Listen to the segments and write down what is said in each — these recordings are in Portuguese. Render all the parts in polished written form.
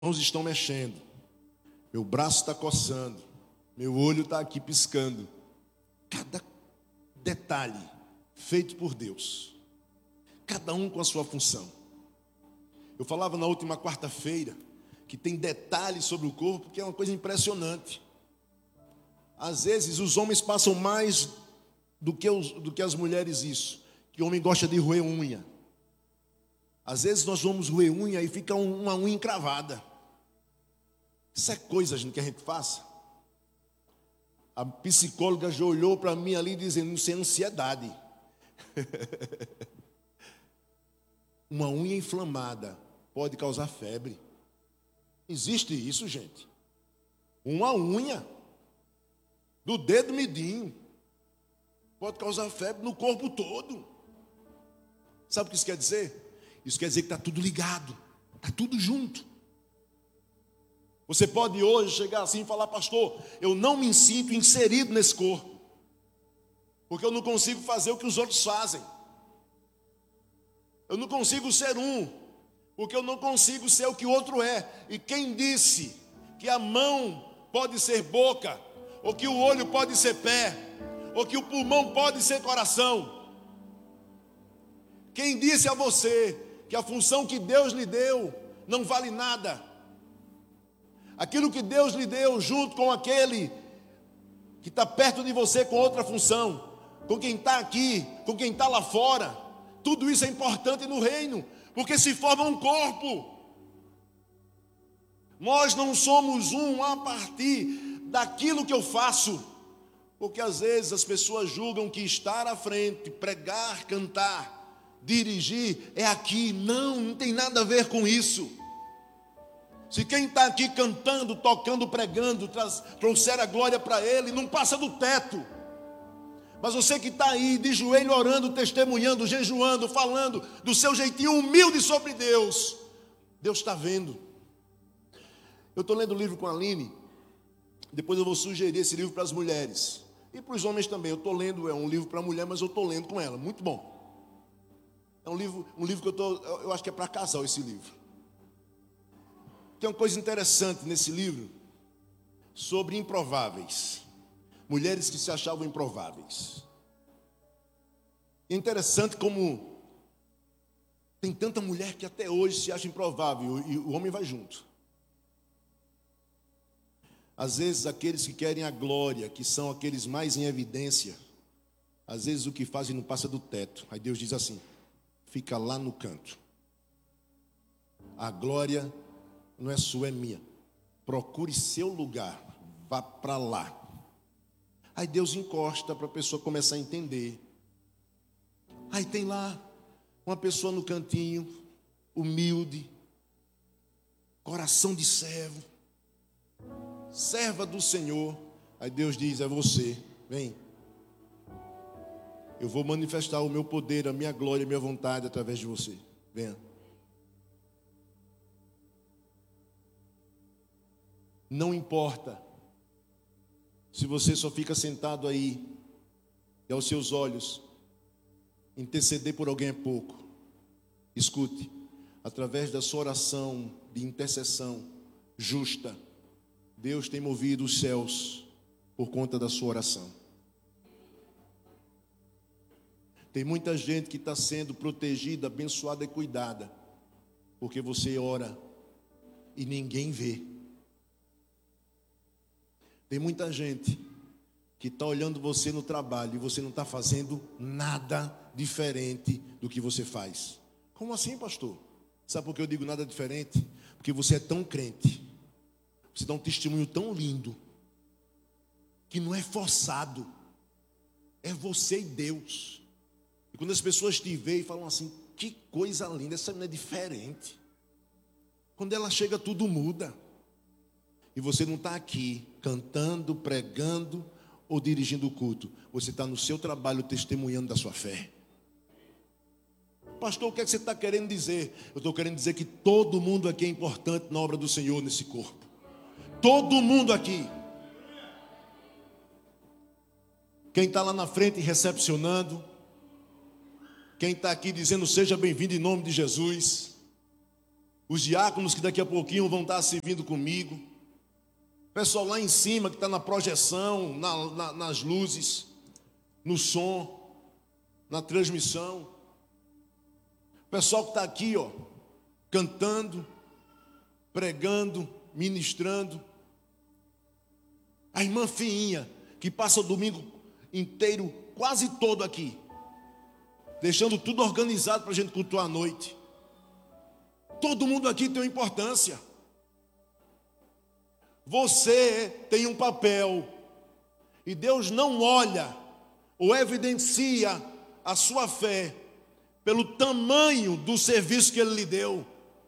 mãos estão mexendo, meu braço está coçando, meu olho está aqui piscando. Cada detalhe feito por Deus, cada um com a sua função. Eu falava na última quarta-feira que tem detalhes sobre o corpo que é uma coisa impressionante. Às vezes os homens passam mais do que as mulheres isso, que o homem gosta de roer unha. Às vezes nós vamos roer unha e fica uma unha encravada. Isso é coisa, gente, que a gente faça. A psicóloga já olhou para mim ali dizendo, isso é ansiedade. Uma unha inflamada pode causar febre. Existe isso, gente. Uma unha do dedo midinho pode causar febre no corpo todo. Sabe o que isso quer dizer? Isso quer dizer que está tudo ligado, está tudo junto. Você pode hoje chegar assim e falar, pastor, eu não me sinto inserido nesse corpo, porque eu não consigo fazer o que os outros fazem. Eu não consigo ser um, porque eu não consigo ser o que o outro é. E quem disse que a mão pode ser boca, ou que o olho pode ser pé, ou que o pulmão pode ser coração? Quem disse a você que a função que Deus lhe deu não vale nada? Aquilo que Deus lhe deu junto com aquele que está perto de você com outra função, com quem está aqui, com quem está lá fora, tudo isso é importante no reino, porque se forma um corpo. Nós não somos um a partir daquilo que eu faço, porque às vezes as pessoas julgam que estar à frente, pregar, cantar, dirigir é aqui. Não tem nada a ver com isso. Se quem está aqui cantando, tocando, pregando, trouxer a glória para Ele, não passa do teto. Mas você que está aí, de joelho, orando, testemunhando, jejuando, falando do seu jeitinho humilde sobre Deus, Deus está vendo. Eu estou lendo o livro com a Aline, depois eu vou sugerir esse livro para as mulheres. E para os homens também. Eu estou lendo, é um livro para mulher, mas eu estou lendo com ela, muito bom. É um livro que eu acho que é para casal esse livro. Tem uma coisa interessante nesse livro sobre improváveis. Mulheres que se achavam improváveis. É interessante como tem tanta mulher que até hoje se acha improvável e o homem vai junto. Às vezes aqueles que querem a glória, que são aqueles mais em evidência, às vezes o que fazem não passa do teto. Aí Deus diz assim, fica lá no canto. A glória não é sua, é minha. Procure seu lugar, vá para lá. Aí Deus encosta para a pessoa começar a entender. Aí tem lá uma pessoa no cantinho, humilde, coração de servo, serva do Senhor. Aí Deus diz, é você, vem. Eu vou manifestar o meu poder, a minha glória, a minha vontade através de você. Venha. Não importa se você só fica sentado aí e aos seus olhos interceder por alguém é pouco. Escute, através da sua oração de intercessão justa, Deus tem movido os céus por conta da sua oração. Tem muita gente que está sendo protegida, abençoada e cuidada, porque você ora e ninguém vê. Tem muita gente que está olhando você no trabalho e você não está fazendo nada diferente do que você faz. Como assim, pastor? Sabe por que eu digo nada diferente? Porque você é tão crente, você dá um testemunho tão lindo, que não é forçado, é você e Deus. E quando as pessoas te veem e falam assim, que coisa linda, essa menina é diferente. Quando ela chega, tudo muda. E você não está aqui cantando, pregando ou dirigindo o culto. Você está no seu trabalho testemunhando da sua fé. Pastor, o que é que você está querendo dizer? Eu estou querendo dizer que todo mundo aqui é importante na obra do Senhor nesse corpo. Todo mundo aqui. Quem está lá na frente recepcionando. Quem está aqui dizendo seja bem-vindo em nome de Jesus. Os diáconos que daqui a pouquinho vão estar servindo comigo. O pessoal lá em cima que está na projeção, nas luzes, no som, na transmissão. O pessoal que está aqui, ó, cantando, pregando, ministrando. A irmã Fiinha, que passa o domingo inteiro, quase todo aqui, deixando tudo organizado para a gente cultuar à noite. Todo mundo aqui tem uma importância. Você tem um papel, e Deus não olha ou evidencia a sua fé pelo tamanho do serviço que Ele lhe deu.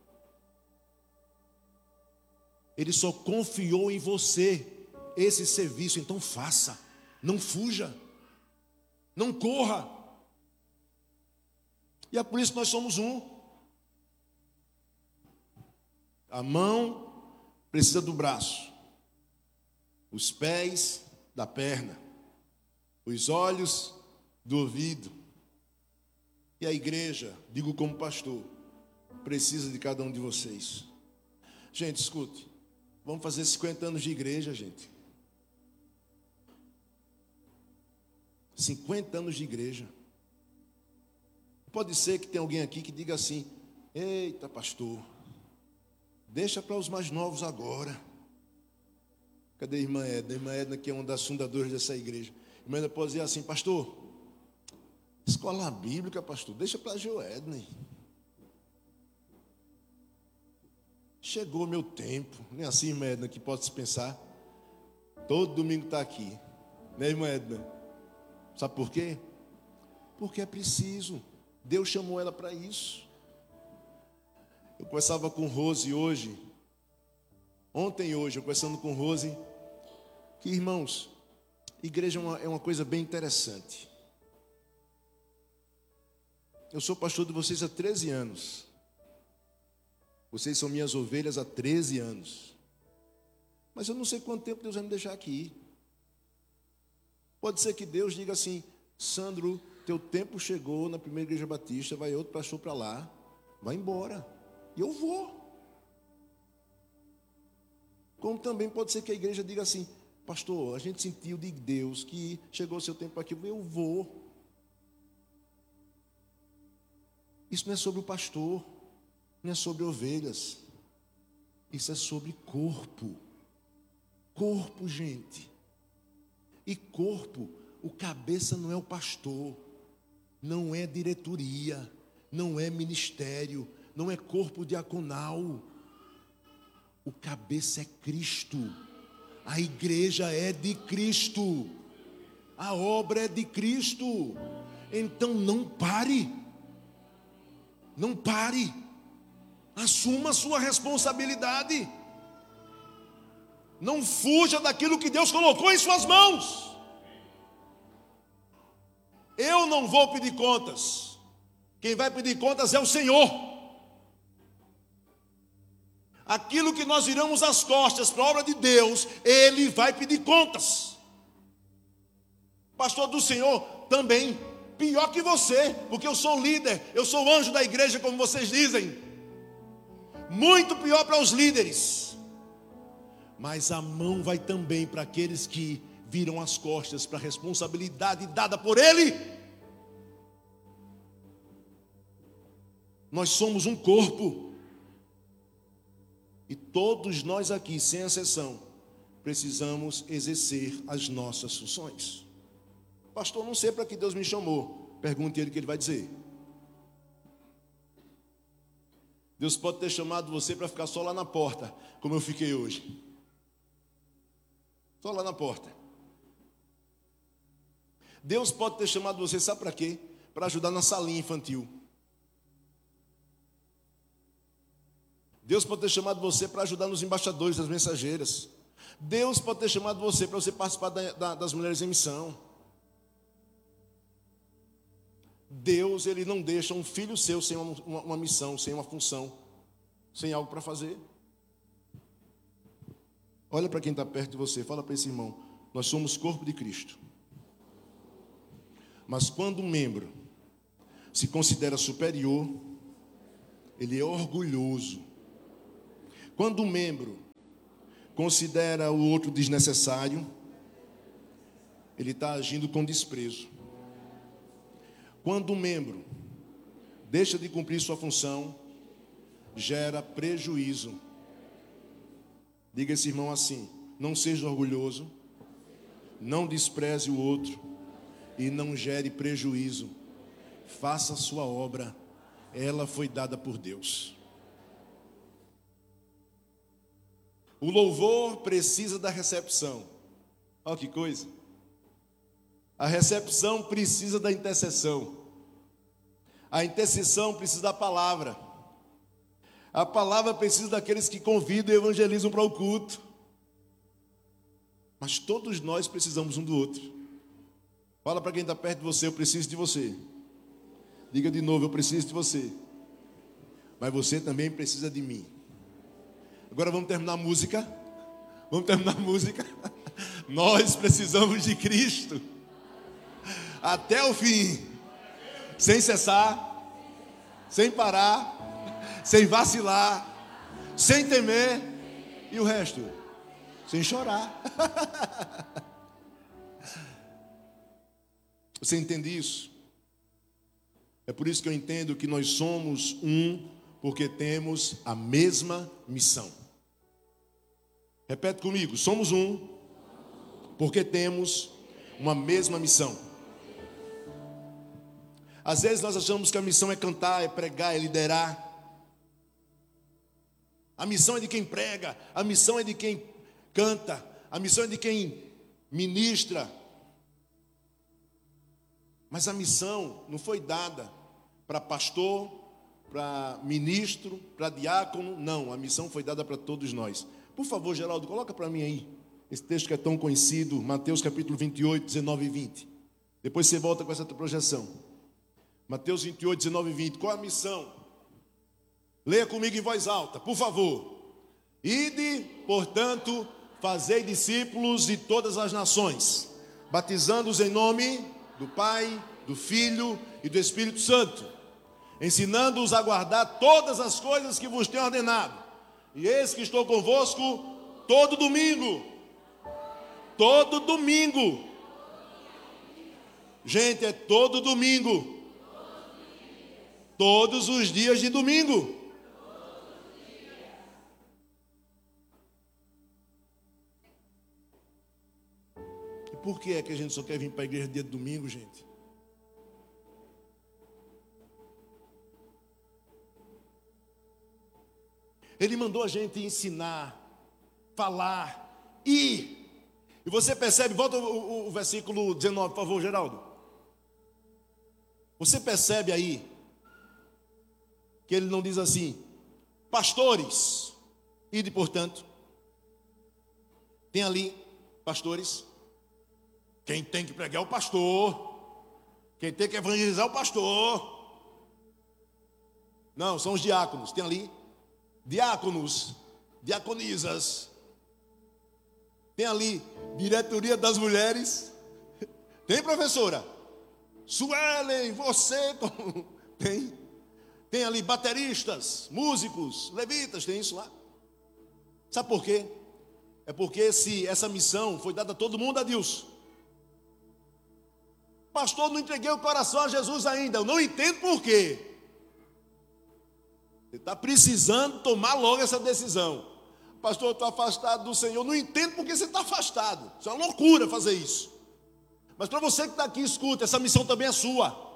Ele só confiou em você esse serviço, então faça, não fuja, não corra. E é por isso que nós somos um. A mão precisa do braço, os pés da perna, os olhos do ouvido. E a igreja, digo como pastor, precisa de cada um de vocês. Gente, escute, vamos fazer 50 anos de igreja, gente. 50 anos de igreja. Pode ser que tenha alguém aqui que diga assim: eita, pastor, deixa para os mais novos agora. Cadê a irmã Edna? A irmã Edna, que é uma das fundadoras dessa igreja. A irmã Edna pode dizer assim: pastor, escola bíblica, pastor, deixa para a Joedna. Chegou o meu tempo. Nem assim, irmã Edna, que pode se pensar. Todo domingo está aqui, né, irmã Edna? Sabe por quê? Porque é preciso. Deus chamou ela para isso. Eu conversava com Rose hoje, ontem e hoje, eu conversando com Rose, que, irmãos, igreja é uma coisa bem interessante. Eu sou pastor de vocês há 13 anos. Vocês são minhas ovelhas há 13 anos. Mas eu não sei quanto tempo Deus vai me deixar aqui. Pode ser que Deus diga assim: Sandro, teu tempo chegou na primeira igreja batista, vai outro pastor para lá, vai embora. E eu vou. Como também pode ser que a igreja diga assim: pastor, a gente sentiu de Deus que chegou o seu tempo aqui, eu vou. Isso não é sobre o pastor, não é sobre ovelhas. Isso é sobre corpo. Corpo, gente. E corpo, o cabeça não é o pastor, não é diretoria, não é ministério, não é corpo diaconal. O cabeça é Cristo. A igreja é de Cristo. A obra é de Cristo. Então não pare. Não pare. Assuma a sua responsabilidade. Não fuja daquilo que Deus colocou em suas mãos. Eu não vou pedir contas. Quem vai pedir contas é o Senhor. Aquilo que nós viramos as costas para a obra de Deus, Ele vai pedir contas. Pastor do Senhor também, pior que você, porque eu sou líder, eu sou o anjo da igreja, como vocês dizem. Muito pior para os líderes. Mas a mão vai também para aqueles que viram as costas para a responsabilidade dada por Ele. Nós somos um corpo. E todos nós aqui, sem exceção, precisamos exercer as nossas funções. Pastor, não sei para que Deus me chamou. Pergunte a Ele o que Ele vai dizer. Deus pode ter chamado você para ficar só lá na porta, como eu fiquei hoje. Só lá na porta. Deus pode ter chamado você, sabe para quê? Para ajudar na salinha infantil. Deus pode ter chamado você para ajudar nos embaixadores, das mensageiras. Deus pode ter chamado você para você participar das mulheres em missão. Deus, Ele não deixa um filho seu sem uma missão, sem uma função, sem algo para fazer. Olha para quem está perto de você, fala para esse irmão: nós somos corpo de Cristo. Mas quando um membro se considera superior, ele é orgulhoso Quando um membro considera o outro desnecessário, ele está agindo com desprezo. Quando um membro deixa de cumprir sua função, gera prejuízo. Diga esse irmão assim: não seja orgulhoso, não despreze o outro e não gere prejuízo. Faça a sua obra, ela foi dada por Deus. O louvor precisa da recepção. Olha que coisa. A recepção precisa da intercessão. A intercessão precisa da palavra. A palavra precisa daqueles que convidam e evangelizam para o culto. Mas todos nós precisamos um do outro. Fala para quem está perto de você: eu preciso de você. Diga de novo: eu preciso de você. Mas você também precisa de mim. Agora vamos terminar a música. Vamos terminar a música. Nós precisamos de Cristo até o fim, sem cessar, sem parar, sem vacilar, sem temer, e o resto, sem chorar. Você entende isso? É por isso que eu entendo que nós somos um, porque temos a mesma missão. Repete comigo: somos um, porque temos uma mesma missão. Às vezes nós achamos que a missão é cantar, é pregar, é liderar. A missão é de quem prega, a missão é de quem canta, a missão é de quem ministra. Mas a missão não foi dada para pastor, para ministro, para diácono. Não, a missão foi dada para todos nós. Por favor, Geraldo, coloca para mim aí esse texto que é tão conhecido, Mateus capítulo 28, 19 e 20. Depois você volta com essa projeção. Mateus 28, 19 e 20. Qual a missão? Leia comigo em voz alta, por favor. Ide, portanto, fazei discípulos de todas as nações, batizando-os em nome do Pai, do Filho e do Espírito Santo, ensinando-os a guardar todas as coisas que vos tenho ordenado. E eis que estou convosco todo domingo. Todo domingo. Gente, é todo domingo. Todos os dias de domingo. E por que é que a gente só quer vir para a igreja dia de domingo, gente? Ele mandou a gente ensinar, falar, ir. E você percebe, volta o versículo 19, por favor, Geraldo. Você percebe aí que ele não diz assim: pastores, ide, portanto. Tem ali pastores. Quem tem que pregar é o pastor. Quem tem que evangelizar é o pastor. Não, são os diáconos. Tem ali diáconos, diaconisas. Tem ali diretoria das mulheres. Tem, professora? Suelen, você. Tem. Tem ali bateristas, músicos, levitas, tem isso lá. Sabe por quê? É porque essa missão foi dada a todo mundo, Adilson. Pastor, não entreguei o coração a Jesus ainda. Eu não entendo por quê. Você está precisando tomar logo essa decisão. Pastor, eu estou afastado do Senhor. Não entendo por que você está afastado. Isso é uma loucura fazer isso. Mas para você que está aqui, escuta, essa missão também é sua.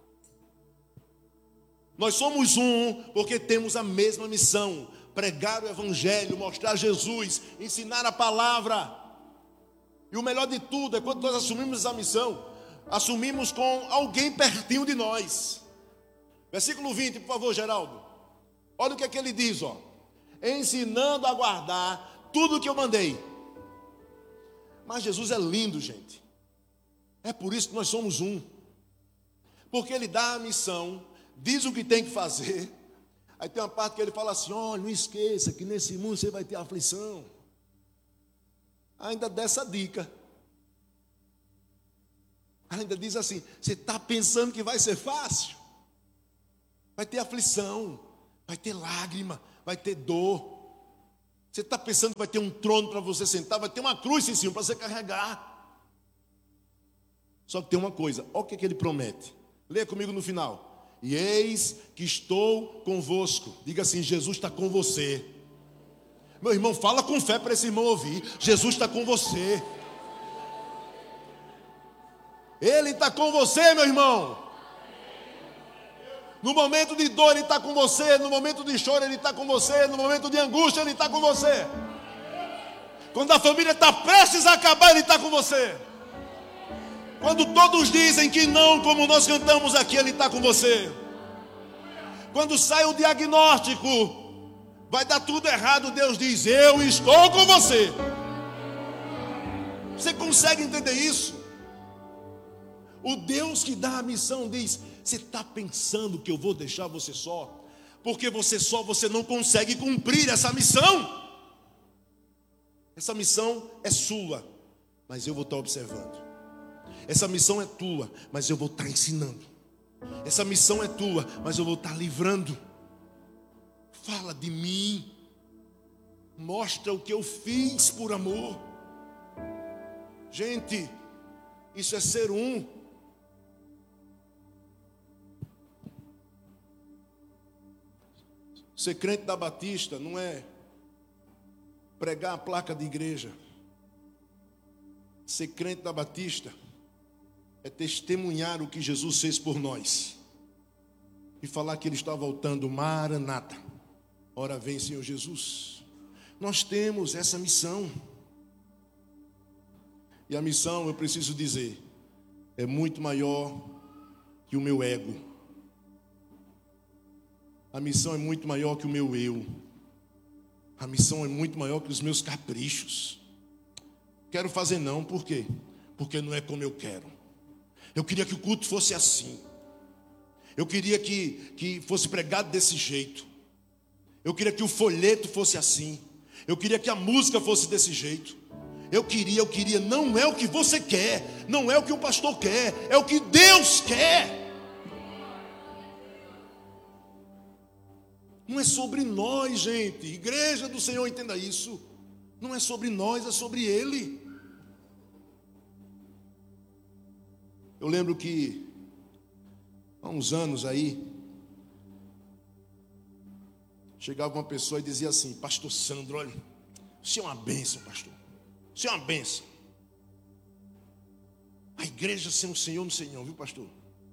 Nós somos um porque temos a mesma missão: pregar o evangelho, mostrar Jesus, ensinar a palavra. E o melhor de tudo é quando nós assumimos essa missão, assumimos com alguém pertinho de nós. Versículo 20, por favor, Geraldo. Olha o que é que ele diz, ó: ensinando a guardar tudo o que eu mandei. Mas Jesus é lindo, gente. É por isso que nós somos um. Porque ele dá a missão, diz o que tem que fazer. Aí tem uma parte que ele fala assim: olha, não esqueça que nesse mundo você vai ter aflição. Ainda dessa dica. Ainda diz assim: você está pensando que vai ser fácil? Vai ter aflição, vai ter lágrima, vai ter dor. Você está pensando que vai ter um trono para você sentar, vai ter uma cruz em cima para você carregar. Só que tem uma coisa, olha o que ele promete. Leia comigo no final. E eis que estou convosco. Diga assim, Jesus está com você. Meu irmão, fala com fé para esse irmão ouvir. Jesus está com você. Ele está com você, meu irmão. No momento de dor, Ele está com você. No momento de choro, Ele está com você. No momento de angústia, Ele está com você. Quando a família está prestes a acabar, Ele está com você. Quando todos dizem que não, como nós cantamos aqui, Ele está com você. Quando sai o diagnóstico, vai dar tudo errado, Deus diz, eu estou com você. Você consegue entender isso? O Deus que dá a missão diz, você está pensando que eu vou deixar você só? Porque você não consegue cumprir essa missão. Essa missão é sua, mas eu vou estar observando. Essa missão é tua, mas eu vou estar ensinando. Essa missão é tua, mas eu vou estar livrando. Fala de mim. Mostra o que eu fiz por amor. Gente, isso é ser um. Ser crente da Batista não é pregar a placa de igreja. Ser crente da Batista é testemunhar o que Jesus fez por nós. E falar que Ele está voltando, Maranata. Ora vem, Senhor Jesus. Nós temos essa missão. E a missão, eu preciso dizer, é muito maior que o meu ego. A missão é muito maior que o meu eu. A missão é muito maior que os meus caprichos. Quero fazer não, por quê? Porque não é como eu quero. Eu queria que o culto fosse assim. Eu queria que fosse pregado desse jeito. Eu queria que o folheto fosse assim. Eu queria que a música fosse desse jeito. Eu queria. Não é o que você quer. Não é o que o pastor quer. É o que Deus quer. Não é sobre nós, gente. Igreja do Senhor, entenda isso. Não é sobre nós, é sobre Ele. Eu lembro que há uns anos aí, chegava uma pessoa e dizia assim, pastor Sandro, olha, você é uma bênção, pastor. Você é uma bênção. A igreja sem o Senhor, não sei não, viu, pastor?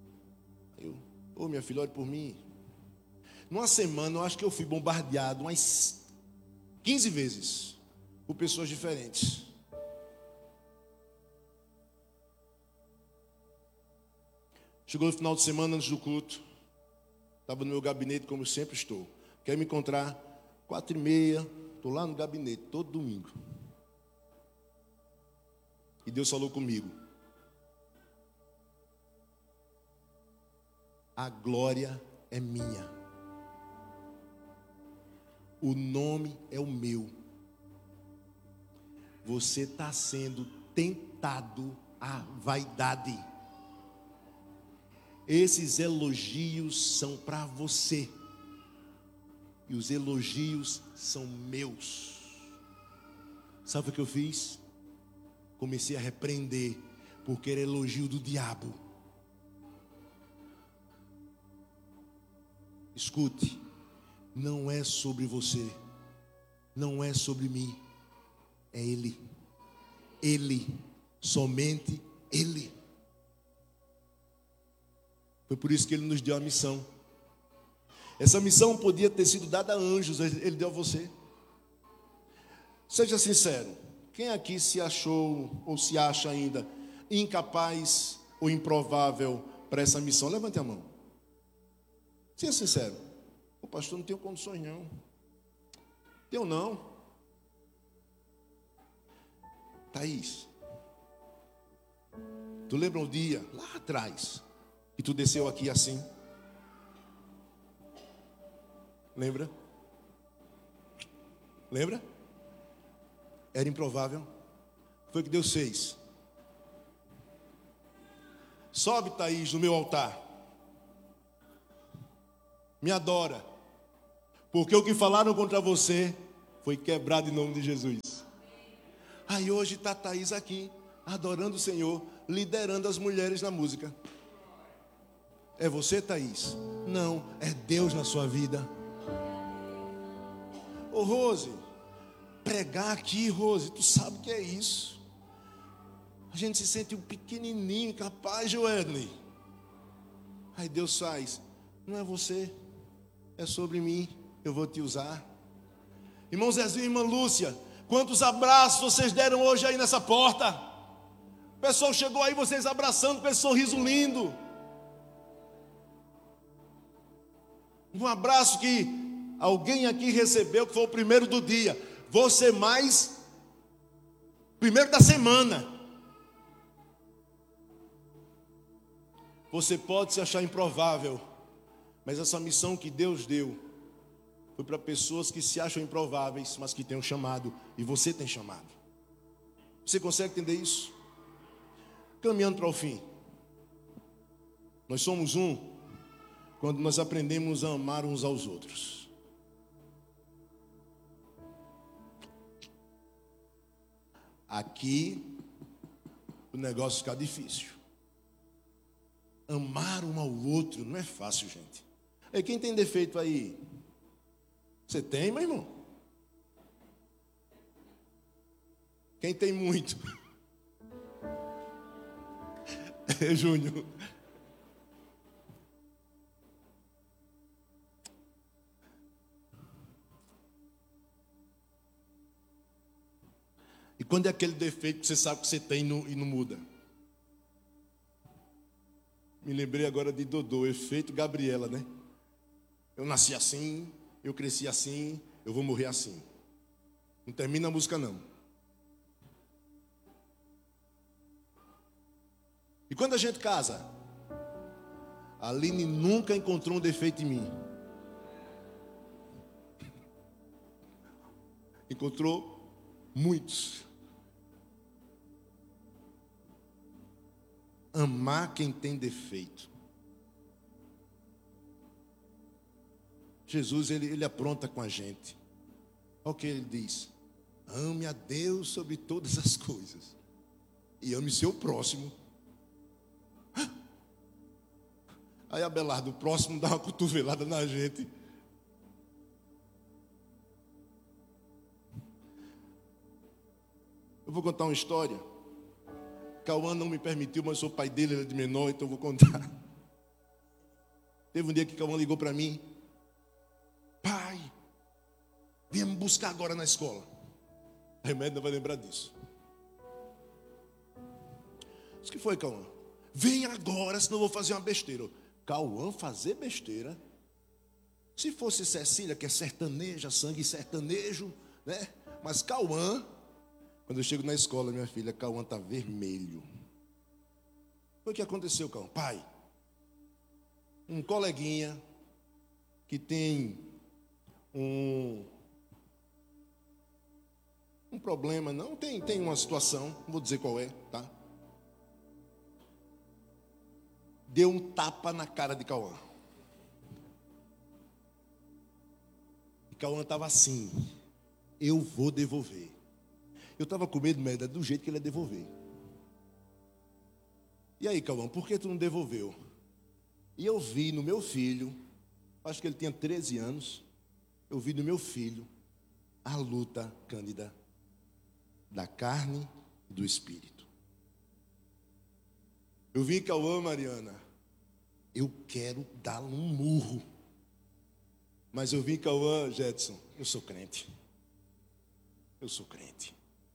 Minha filha, olhe por mim. Numa semana, eu acho que eu fui bombardeado umas 15 vezes por pessoas diferentes. Chegou no final de semana, antes do culto, estava no meu gabinete, como eu sempre estou. Quer me encontrar 4h30, estou lá no gabinete, todo domingo. E Deus falou comigo. A glória é minha. O nome é o meu. Você está sendo tentado à vaidade. Esses elogios são para você. E os elogios são meus. Sabe o que eu fiz? Comecei a repreender, porque era elogio do diabo. Escute. Não é sobre você, não é sobre mim, é Ele. Ele, somente Ele. Foi por isso que Ele nos deu a missão. Essa missão podia ter sido dada a anjos, Ele deu a você. Seja sincero, quem aqui se achou ou se acha ainda incapaz ou improvável para essa missão? Levante a mão. Seja sincero. O pastor, não tenho condições não. Eu não. Thaís, tu lembra um dia, lá atrás, que tu desceu aqui assim? Lembra? Lembra? Era improvável. Foi o que Deus fez. Sobe, Thaís, no meu altar. Me adora. Porque o que falaram contra você foi quebrado em nome de Jesus. Aí hoje está a Thaís aqui, adorando o Senhor, liderando as mulheres na música. É você, Thaís? Não, é Deus na sua vida. Ô Rose, pregar aqui, Rose, tu sabe o que é isso? A gente se sente um pequenininho, capaz, Joedney. Aí Deus faz, não é você, é sobre mim, eu vou te usar. Irmão Zezinho e irmã Lúcia, quantos abraços vocês deram hoje aí nessa porta? O pessoal chegou aí, vocês abraçando com esse sorriso lindo. Um abraço que alguém aqui recebeu, que foi o primeiro do dia. Você mais, primeiro da semana. Você pode se achar improvável, mas essa missão que Deus deu foi para pessoas que se acham improváveis, mas que têm um chamado, e você tem chamado. Você consegue entender isso? Caminhando para o fim. Nós somos um quando nós aprendemos a amar uns aos outros. Aqui o negócio fica difícil. Amar um ao outro não é fácil, gente. E quem tem defeito aí? Você tem, meu irmão? Quem tem muito? É Júnior. E quando é aquele defeito que você sabe que você tem e não muda? Me lembrei agora de Dodô, efeito Gabriela, né? Eu nasci assim, eu cresci assim, eu vou morrer assim. Não termina a música não. E quando a gente casa, a Aline nunca encontrou um defeito em mim. Encontrou muitos. Amar quem tem defeito. Jesus, ele apronta com a gente. Olha o que ele diz: ame a Deus sobre todas as coisas e ame seu próximo. Aí Abelardo, o próximo dá uma cotovelada na gente. Eu vou contar uma história. Cauã não me permitiu, mas sou pai dele, ele é de menor, então eu vou contar. Teve um dia que Cauã ligou para mim: pai, venha me buscar agora na escola. Remédio não vai lembrar disso. O que foi, Cauã? Vem agora, senão eu vou fazer uma besteira. Cauã fazer besteira? Se fosse Cecília, que é sertaneja, sangue sertanejo, né? Mas Cauã, quando eu chego na escola, minha filha, Cauã está vermelho. Foi o que aconteceu, Cauã? Pai, um coleguinha que tem um problema, não tem uma situação, não vou dizer qual é, tá? Deu um tapa na cara de Cauã. E Cauã estava assim: eu vou devolver. Eu estava com medo, mas do jeito que ele ia devolver. E aí, Cauã, por que tu não devolveu? E eu vi no meu filho, acho que ele tinha 13 anos, eu vi no meu filho a luta, Cândida, da carne e do espírito. Eu vi Cauã, Mariana, eu quero dar um murro. Mas eu vi Cauã, Jetson, eu sou crente. Eu sou crente.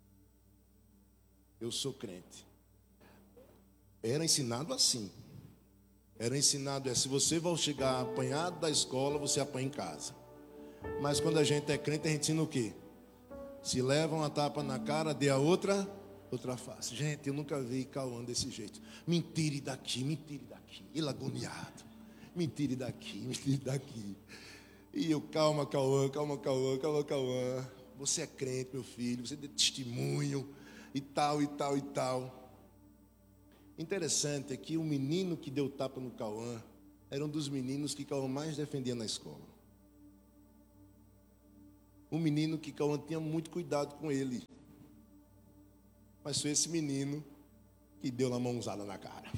Eu sou crente. Era ensinado assim. Era ensinado, se você vai chegar apanhado da escola, você apanha em casa. Mas quando a gente é crente, a gente ensina o quê? Se leva uma tapa na cara, dê a outra face. Gente, eu nunca vi Cauã desse jeito. Me tire daqui, ele agoniado. Me tire daqui. E eu, calma, Cauã. Você é crente, meu filho, você dê testemunho, e tal. Interessante é que o menino que deu tapa no Cauã era um dos meninos que Cauã mais defendia na escola. Um menino que Cauã tinha muito cuidado com ele. Mas foi esse menino que deu uma mãozada na cara.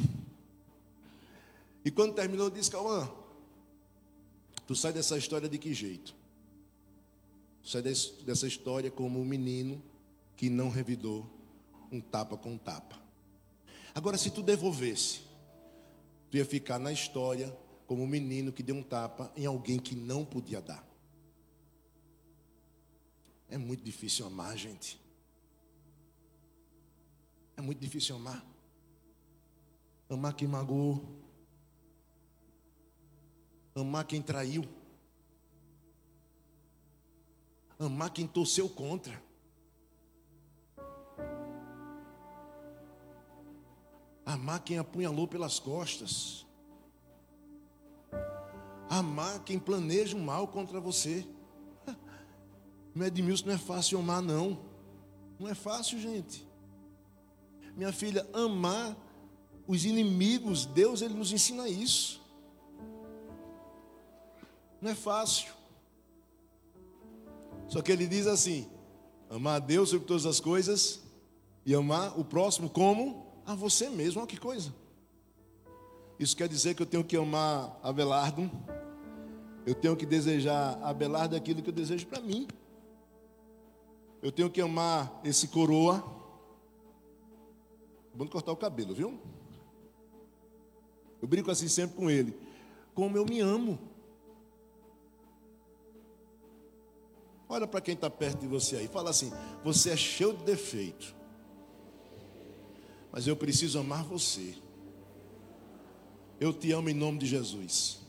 E quando terminou, disse: Cauã, tu sai dessa história de que jeito? Sai dessa história como um menino que não revidou um tapa com um tapa. Agora, se tu devolvesse, tu ia ficar na história como um menino que deu um tapa em alguém que não podia dar. É muito difícil amar, gente. É muito difícil amar. Amar quem magoou. Amar quem traiu. Amar quem torceu contra. Amar quem apunhalou pelas costas. Amar quem planeja o mal contra você. Meu Edmilson, não é fácil amar, não. Não é fácil, gente. Minha filha, amar os inimigos, Deus, Ele nos ensina isso. Não é fácil. Só que Ele diz assim: amar a Deus sobre todas as coisas e amar o próximo como a você mesmo. Olha que coisa. Isso quer dizer que eu tenho que amar Abelardo. Eu tenho que desejar a Abelardo aquilo que eu desejo para mim. Eu tenho que amar esse coroa. Vamos cortar o cabelo, viu? Eu brinco assim sempre com ele. Como eu me amo. Olha para quem está perto de você aí. Fala assim: você é cheio de defeito, mas eu preciso amar você. Eu te amo em nome de Jesus.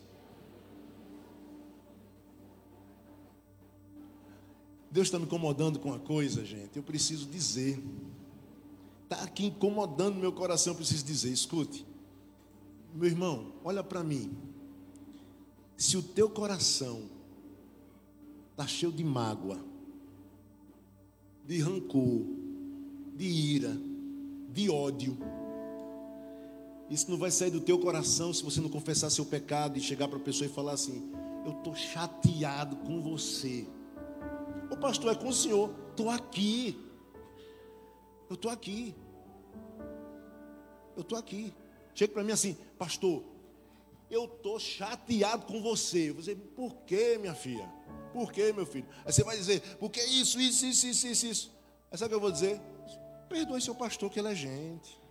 Deus está me incomodando com uma coisa, gente. Eu preciso dizer. Está aqui incomodando meu coração. Eu preciso dizer. Escute, meu irmão, olha para mim. Se o teu coração está cheio de mágoa, de rancor, de ira, de ódio, isso não vai sair do teu coração se você não confessar seu pecado e chegar para a pessoa e falar assim: eu estou chateado com você. Ô pastor, é com o senhor. Estou aqui. Eu estou aqui. Eu estou aqui. Chega para mim assim: pastor, eu estou chateado com você. Eu vou dizer: por quê, minha filha? Por quê, meu filho? Aí você vai dizer: porque isso. Aí sabe o que eu vou dizer? Perdoe seu pastor, que ele é gente.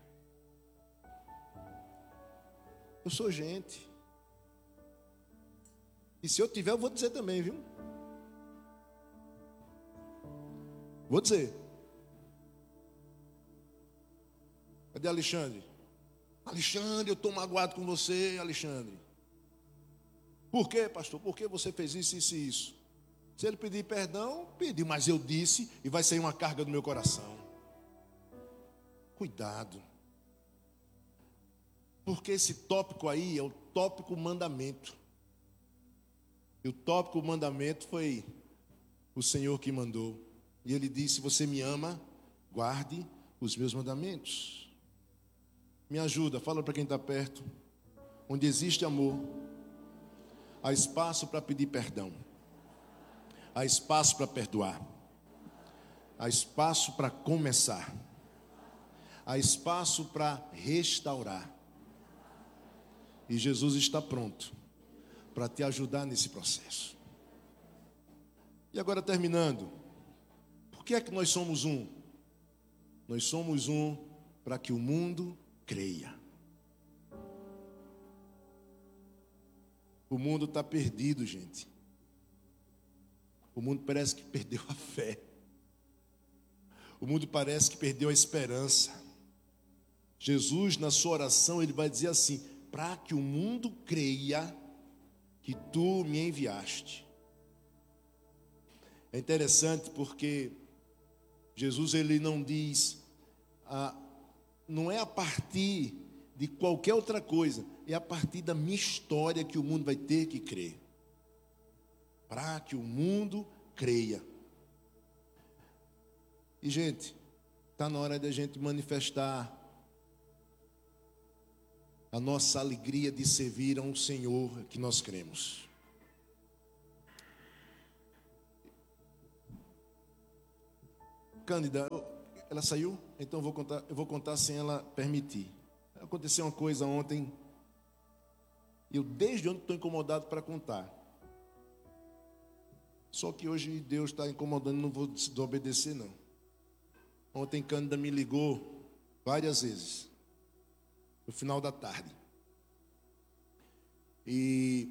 Eu sou gente. E se eu tiver, eu vou dizer também, viu? Vou dizer. Cadê Alexandre? Alexandre, eu estou magoado com você, Alexandre. Por quê, pastor? Por que você fez isso, isso e isso? Se ele pedir perdão, pediu, mas eu disse e vai sair uma carga do meu coração. Cuidado. Porque esse tópico aí é o tópico mandamento. E o tópico mandamento foi o Senhor que mandou. E Ele disse: você me ama, guarde os meus mandamentos. Me ajuda, fala para quem está perto. Onde existe amor, há espaço para pedir perdão. Há espaço para perdoar. Há espaço para começar. Há espaço para restaurar. E Jesus está pronto para te ajudar nesse processo. E agora, terminando, por que é que nós somos um? Nós somos um para que o mundo creia. O mundo está perdido, gente. O mundo parece que perdeu a fé. O mundo parece que perdeu a esperança. Jesus, na sua oração, ele vai dizer assim: para que o mundo creia que tu me enviaste. É interessante porque Jesus, ele não diz, não é a partir de qualquer outra coisa, é a partir da minha história que o mundo vai ter que crer. Para que o mundo creia. E, gente, está na hora de a gente manifestar a nossa alegria de servir a um Senhor que nós cremos. Cândida, ela saiu? Então eu vou contar sem ela permitir. Aconteceu uma coisa ontem, eu desde ontem estou incomodado para contar. Só que hoje Deus está incomodando, não vou desobedecer não. Ontem Cândida me ligou várias vezes, no final da tarde. E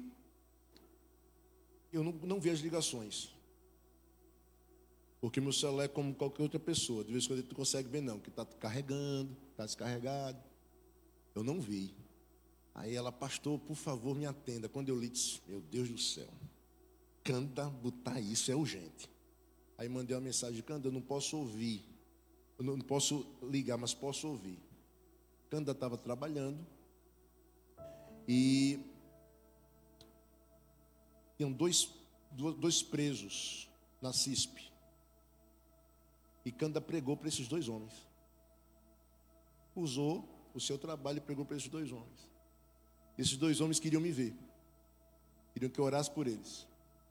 eu não vi as ligações. Porque meu celular é como qualquer outra pessoa. De vez em quando tu consegue ver não, que está carregando, está descarregado. Eu não vi. Aí ela, pastor, por favor, me atenda. Quando eu li, disse, meu Deus do céu. Cândida, botar isso é urgente. Aí mandei uma mensagem, Cândida, eu não posso ouvir. Eu não posso ligar, mas posso ouvir. Cândida estava trabalhando. E tinham dois presos na CISP. E Cândida pregou para esses dois homens. Usou o seu trabalho e pregou para esses dois homens. Esses dois homens queriam me ver. Queriam que eu orasse por eles.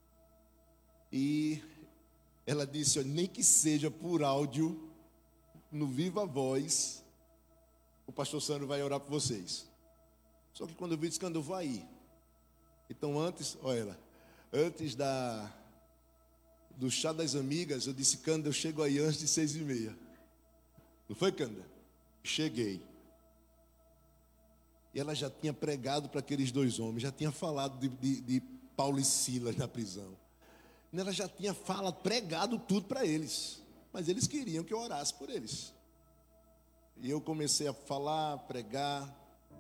E ela disse, nem que seja por áudio, no Viva Voz, o pastor Sandro vai orar por vocês. Só que quando eu vi, disse, Cândida, eu vou aí. Então antes, olha ela, antes do chá das amigas, eu disse, Cândida, eu chego aí antes de 6h30. Não foi, Cândida? Cheguei. E ela já tinha pregado para aqueles dois homens, já tinha falado de Paulo e Silas na prisão. E ela já tinha pregado tudo para eles. Mas eles queriam que eu orasse por eles. E eu comecei a falar, pregar.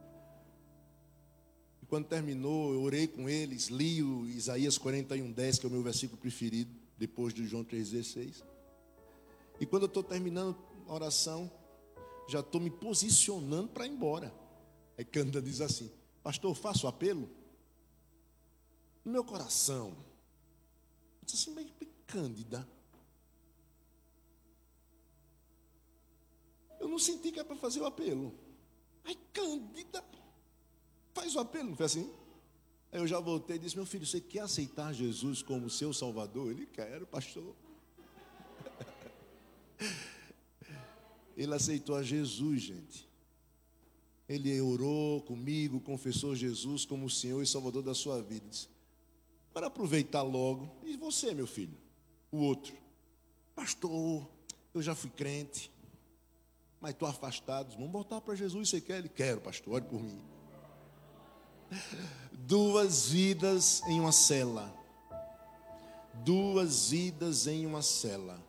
E quando terminou, eu orei com eles, li o Isaías 41:10, que é o meu versículo preferido, depois de João 3,16. E quando eu estou terminando a oração, já estou me posicionando para ir embora. Aí Cândida diz assim, pastor, faço apelo? No meu coração, eu disse assim, mas Cândida, eu não senti que é para fazer o apelo. Aí Cândida, faz o apelo, não foi assim? Aí eu já voltei e disse, meu filho, você quer aceitar Jesus como seu Salvador? Ele quer, pastor. Ele aceitou a Jesus, gente. Ele orou comigo, confessou Jesus como o Senhor e Salvador da sua vida. Disse, para aproveitar logo, e você, meu filho? O outro, pastor, eu já fui crente, mas estou afastado. Vamos voltar para Jesus, você quer? Ele, quero, pastor, ore por mim. 2 vidas em uma cela. 2 vidas em uma cela.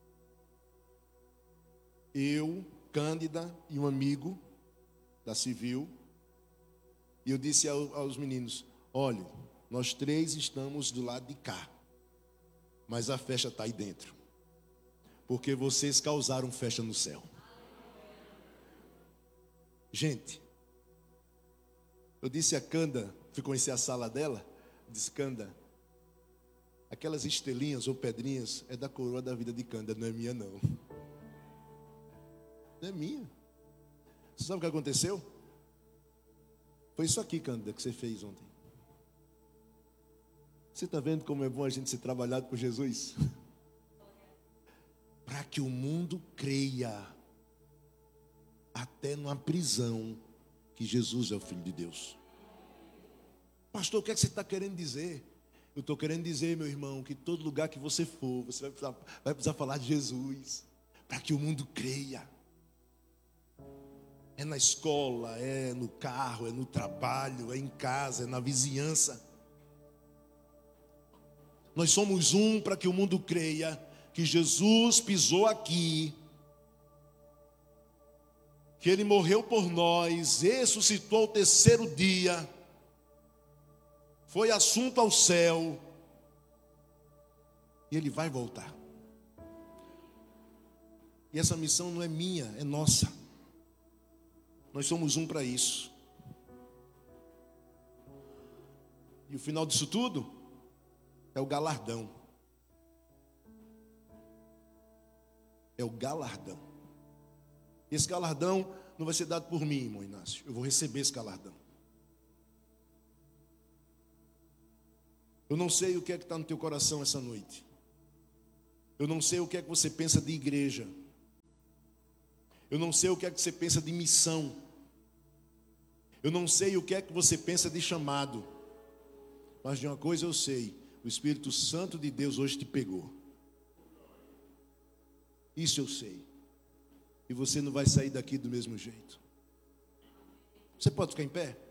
Eu, Cândida e um amigo da Civil. E eu disse aos meninos, olha, nós 3 estamos do lado de cá. Mas a festa está aí dentro. Porque vocês causaram festa no céu. Gente, eu disse a Cândida, fui conhecer a sala dela, disse, Cândida, aquelas estrelinhas ou pedrinhas é da coroa da vida de Cândida, não é minha não. Não é minha. Você sabe o que aconteceu? Foi isso aqui, Cândida, que você fez ontem. Você está vendo como é bom a gente ser trabalhado por Jesus? Para que o mundo creia, até numa prisão, que Jesus é o Filho de Deus. Pastor, o que é que você está querendo dizer? Eu estou querendo dizer, meu irmão, que todo lugar que você for, você vai precisar falar de Jesus, para que o mundo creia. É na escola, é no carro, é no trabalho, é em casa, é na vizinhança. Nós somos para que o mundo creia que Jesus pisou aqui, que Ele morreu por nós, ressuscitou ao 3º dia, foi assunto ao céu, e Ele vai voltar. E essa missão não é minha, é nossa. Nós somos para isso. E o final disso tudo é o galardão. É o galardão. Esse galardão não vai ser dado por mim, irmão Inácio. Eu vou receber esse galardão. Eu não sei o que é que está no teu coração essa noite. Eu não sei o que é que você pensa de igreja. Eu não sei o que é que você pensa de missão. Eu não sei o que é que você pensa de chamado. Mas de uma coisa eu sei: o Espírito Santo de Deus hoje te pegou. Isso eu sei. E você não vai sair daqui do mesmo jeito. Você pode ficar em pé?